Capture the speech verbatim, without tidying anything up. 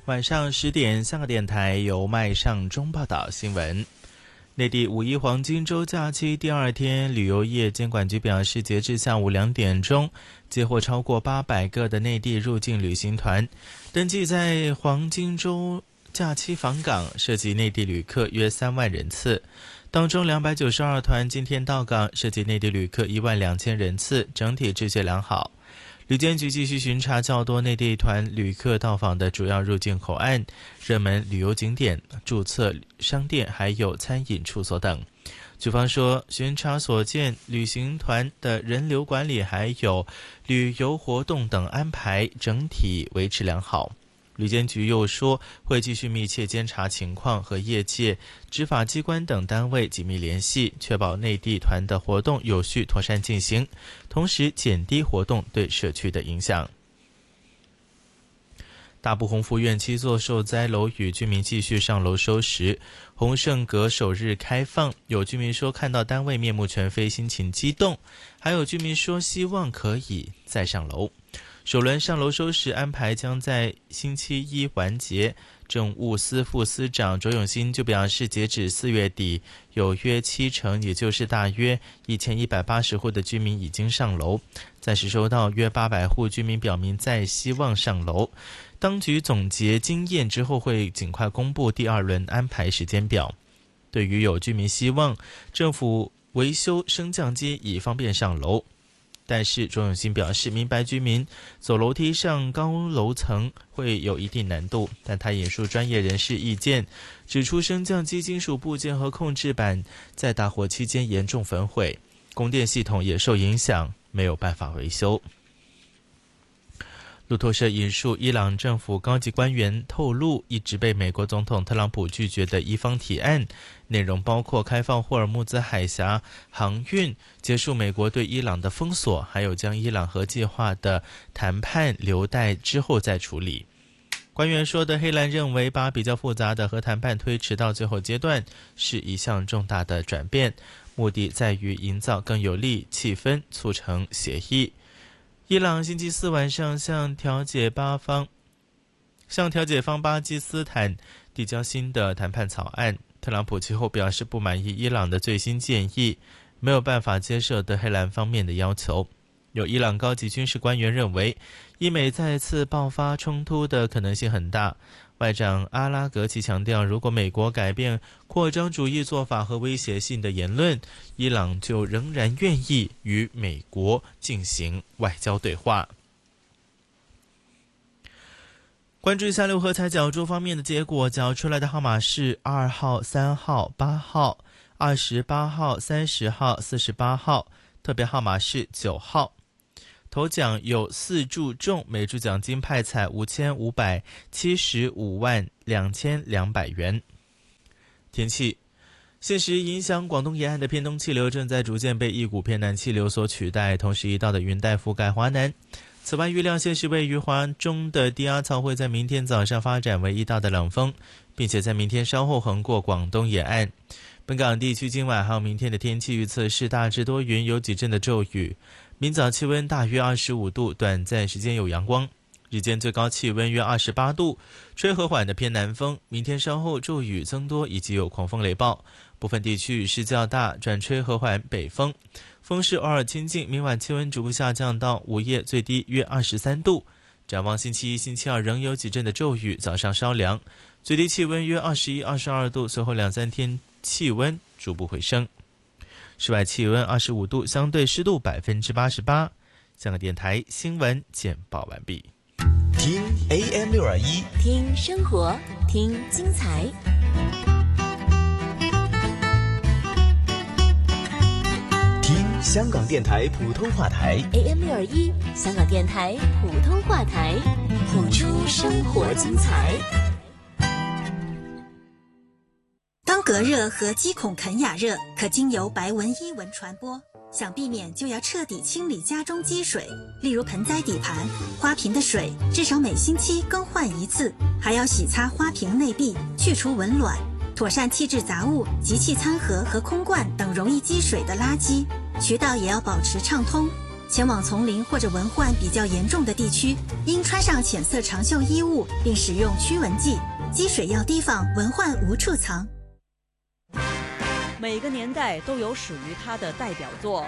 晚上十点，香港电台由麦尚中报道新闻。内地五一黄金周假期第二天，旅游业监管局表示，截至下午两点钟，接获超过八百个的内地入境旅行团，登记在黄金周假期访港，涉及内地旅客约三万人次。当中两百九十二团今天到港，涉及内地旅客一万两千人次，整体秩序良好。旅监局继续巡查较多内地团旅客到访的主要入境口岸、热门旅游景点、注册商店还有餐饮处所等。局方说，巡查所见，旅行团的人流管理还有旅游活动等安排整体维持良好。旅监局又说，会继续密切监察情况，和业界、执法机关等单位紧密联系，确保内地团的活动有序妥善进行，同时减低活动对社区的影响。大埔宏福苑七座受灾楼宇居民继续上楼收拾，洪圣阁首日开放，有居民说看到单位面目全非，心情激动，还有居民说希望可以再上楼。首轮上楼收拾安排将在星期一完结，政务司副司长卓永新就表示，截止四月底，有约七成，也就是大约一千一百八十户的居民已经上楼，暂时收到约八百户居民表明再希望上楼。当局总结经验之后，会尽快公布第二轮安排时间表。对于有居民希望政府维修升降机以方便上楼，但是卓永新表示，明白居民走楼梯上高楼层会有一定难度，但他引述专业人士意见，指出升降机金属部件和控制板在大火期间严重焚毁，供电系统也受影响，没有办法维修。路透社引述伊朗政府高级官员透露，一直被美国总统特朗普拒绝的伊方提案，内容包括开放霍尔木兹海峡航运、结束美国对伊朗的封锁，还有将伊朗核计划的谈判留待之后再处理。官员说，德黑兰认为把比较复杂的核谈判推迟到最后阶段是一项重大的转变，目的在于营造更有利气氛，促成协议。伊朗星期四晚上向调解巴方向调解方巴基斯坦递交新的谈判草案，特朗普其后表示不满意伊朗的最新建议，没有办法接受德黑兰方面的要求。有伊朗高级军事官员认为，伊美再次爆发冲突的可能性很大。外长阿拉格奇强调，如果美国改变扩张主义做法和威胁性的言论，伊朗就仍然愿意与美国进行外交对话。关注一下六合彩角注方面的结果，缴出来的号码是二号、三号、八号、二十八号、三十号、四十八号，特别号码是九号。头奖有四注中，每注奖金派彩五千五百七十五万两千两百元。天气，现时影响广东沿岸的偏东气流正在逐渐被一股偏南气流所取代，同时一道的云带覆盖华南。此外，预料现时位于华中的低压槽会在明天早上发展为一道的冷锋，并且在明天稍后横过广东沿岸。本港地区今晚还有明天的天气预测是大致多云，有几阵的骤雨。明早气温大约二十五度，短暂时间有阳光，日间最高气温约二十八度，吹和缓的偏南风。明天稍后骤雨增多，以及有狂风雷暴，部分地区雨势较大，转吹和缓北风，风势偶尔清劲。明晚气温逐步下降到午夜最低约二十三度。展望星期一、星期二仍有几阵的骤雨，早上稍凉，最低气温约二十一、二十二度，随后两三天气温逐步回升。室外气温二十五度，相对湿度百分之八十八。香港电台新闻简报完毕。 听 A M 六二一， 听生活，听精彩。 听香港电台普通话台 A M 六二一，香港电台普通话台，谱出生活精彩。 当隔热和肌孔肯雅热可经由白纹伊纹传播，想避免就要彻底清理家中积水，例如盆栽底盘、花瓶的水至少每星期更换一次，还要洗擦花瓶内壁，去除蚊卵，妥善弃置杂物及器餐盒和空罐等容易积水的垃圾，渠道也要保持畅通。 前往丛林或者蚊患比较严重的地区，应穿上浅色长袖衣物，并使用驱蚊剂。积水要提防，蚊患无处藏。 每个年代都有属于它的代表作。